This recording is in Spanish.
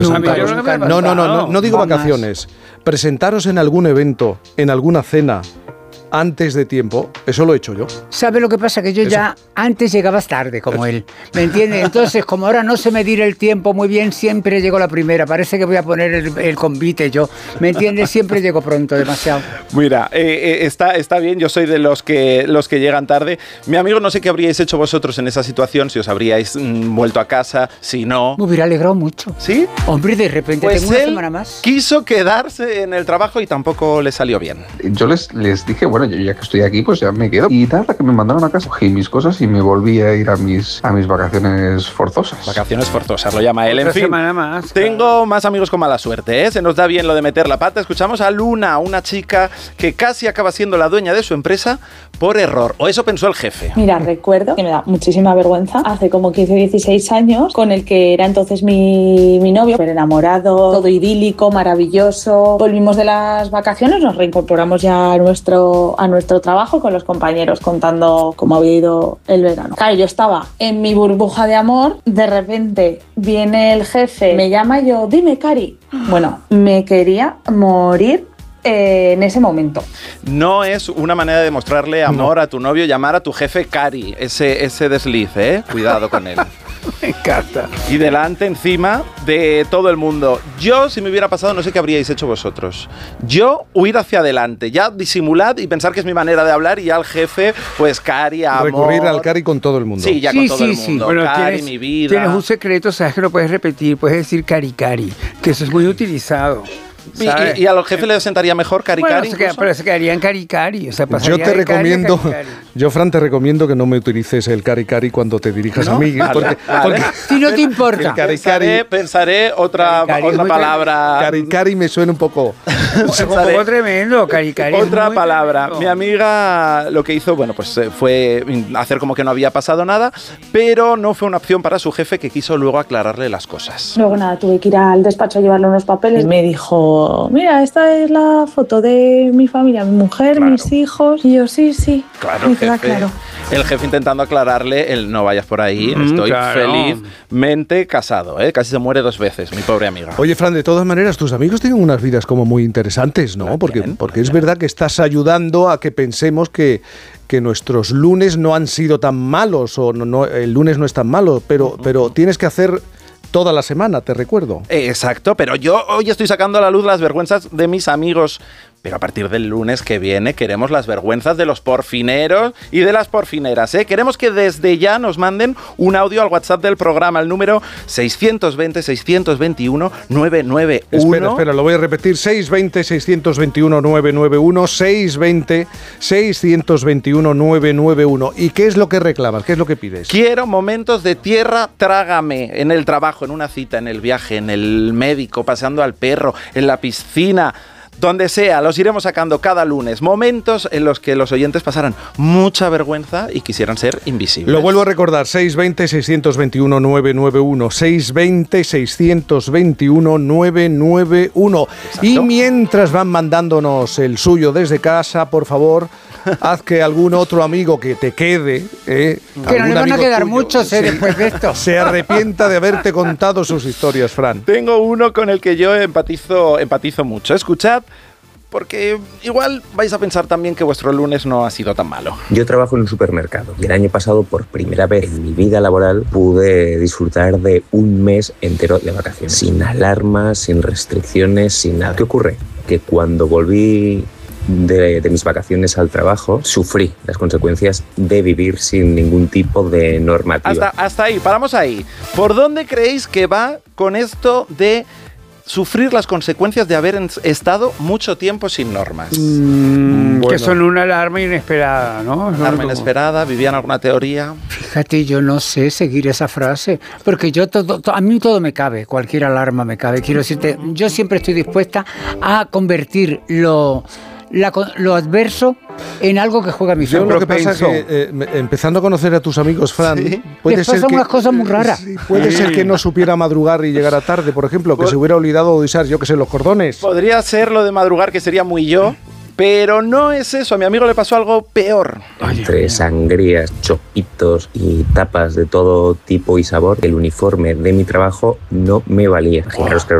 No digo vacaciones. Presentaros en algún evento, en alguna cena, antes de tiempo, eso lo he hecho yo. ¿Sabe lo que pasa? Que yo ya antes llegabas tarde, como él, ¿me entiendes? Entonces, como ahora no sé medir el tiempo muy bien, siempre llego la primera. Parece que voy a poner el convite yo, ¿me entiendes? Siempre llego pronto, demasiado. Mira, está bien, yo soy de los que llegan tarde. Mi amigo, no sé qué habríais hecho vosotros en esa situación, si os habríais vuelto a casa, si no... Me hubiera alegrado mucho. ¿Sí? Hombre, de repente pues tengo una semana más. Quiso quedarse en el trabajo y tampoco le salió bien. Yo les dije, bueno, yo ya que estoy aquí, pues ya me quedo. Y nada, que me mandaron a casa, cogí mis cosas y me volví a ir a mis vacaciones forzosas. Vacaciones forzosas, lo llama él. En fin, semana más, tengo más amigos con mala suerte, ¿eh? Se nos da bien lo de meter la pata. Escuchamos a Luna, una chica que casi acaba siendo la dueña de su empresa por error. O eso pensó el jefe. Mira, recuerdo que me da muchísima vergüenza. Hace como 15 o 16 años, con el que era entonces mi novio, pero enamorado, todo idílico, maravilloso. Volvimos de las vacaciones, nos reincorporamos ya a nuestro trabajo con los compañeros, contando cómo había ido el verano. Claro, yo estaba en mi burbuja de amor, de repente viene el jefe, me llama y yo, dime, Cari. Bueno, me quería morir en ese momento. No es una manera de mostrarle amor a tu novio llamar a tu jefe Cari, ese desliz, ¿eh? Cuidado con él. Me encanta. Y delante, encima de todo el mundo. Yo, si me hubiera pasado, no sé qué habríais hecho vosotros. Yo, huir hacia adelante, ya disimulad y pensar que es mi manera de hablar y ya al jefe, pues Cari, amor. Recurrir al Cari con todo el mundo. Sí, ya con todo el mundo. Bueno, Cari, mi vida. Tienes un secreto, sabes que lo puedes repetir, puedes decir Cari, que eso es muy utilizado. ¿Y a los jefes les sentaría mejor Cari? Bueno, pero se quedarían Cari. O sea, yo te recomiendo, Fran, te recomiendo que no me utilices el Cari cuando te dirijas a mí. Porque si no te importa. Pensaré otra palabra. Cari me suena un poco... un poco tremendo, Cari. Otra palabra. Tremendo. Mi amiga lo que hizo, bueno, pues fue hacer como que no había pasado nada, pero no fue una opción para su jefe, que quiso luego aclararle las cosas. Luego nada, tuve que ir al despacho a llevarle unos papeles. Me dijo, mira, esta es la foto de mi familia, mi mujer, claro, mis hijos. Y yo, sí. Claro, el jefe intentando aclararle el no vayas por ahí, estoy felizmente casado, ¿eh? Casi se muere 2 veces, mi pobre amiga. Oye, Fran, de todas maneras, tus amigos tienen unas vidas como muy interesantes, ¿no? Porque es verdad que estás ayudando a que pensemos que nuestros lunes no han sido tan malos, o no, el lunes no es tan malo, pero tienes que hacer... toda la semana, te recuerdo. Exacto, pero yo hoy estoy sacando a la luz las vergüenzas de mis amigos. Pero a partir del lunes que viene queremos las vergüenzas de los porfineros y de las porfineras, ¿eh? Queremos que desde ya nos manden un audio al WhatsApp del programa, el número 620-621-991. Espera, lo voy a repetir, 620-621-991, 620-621-991. ¿Y qué es lo que reclamas? ¿Qué es lo que pides? Quiero momentos de tierra trágame, en el trabajo, en una cita, en el viaje, en el médico, paseando al perro, en la piscina... Donde sea, los iremos sacando cada lunes. Momentos en los que los oyentes pasaran mucha vergüenza y quisieran ser invisibles. Lo vuelvo a recordar, 620-621-991, 620-621-991. Y mientras van mandándonos el suyo desde casa, por favor... haz que algún otro amigo que te quede... que no le van a quedar muchos después de esto. Se arrepienta de haberte contado sus historias, Fran. Tengo uno con el que yo empatizo mucho. Escuchad, porque igual vais a pensar también que vuestro lunes no ha sido tan malo. Yo trabajo en un supermercado y el año pasado, por primera vez en mi vida laboral, pude disfrutar de un mes entero de vacaciones. Sin alarmas, sin restricciones, sin nada. ¿Qué ocurre? Que cuando volví... De mis vacaciones al trabajo, sufrí las consecuencias de vivir sin ningún tipo de normativa. Hasta ahí, paramos ahí. ¿Por dónde creéis que va con esto de sufrir las consecuencias de haber estado mucho tiempo sin normas? Que son una alarma inesperada, ¿no? Alarma inesperada, ¿vivían alguna teoría? Fíjate, yo no sé seguir esa frase, porque a mí todo me cabe, cualquier alarma me cabe. Quiero decirte, yo siempre estoy dispuesta a convertir lo adverso en algo que juega a mi favor. Lo que pasa es que, empezando a conocer a tus amigos, Fran, puede ser que unas cosas muy raras. Puede ser que no supiera madrugar y llegara tarde, por ejemplo, que se hubiera olvidado de usar, yo que sé, los cordones. Podría ser lo de madrugar, que sería muy yo. Pero no es eso, a mi amigo le pasó algo peor. Entre sangrías, chopitos y tapas de todo tipo y sabor, el uniforme de mi trabajo no me valía. Imaginaros que era